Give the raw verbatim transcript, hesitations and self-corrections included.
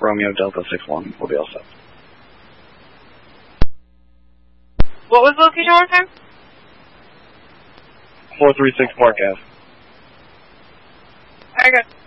Romeo Delta six one. We'll be all set. What was the location one more time? four three six Park Ave. Very good.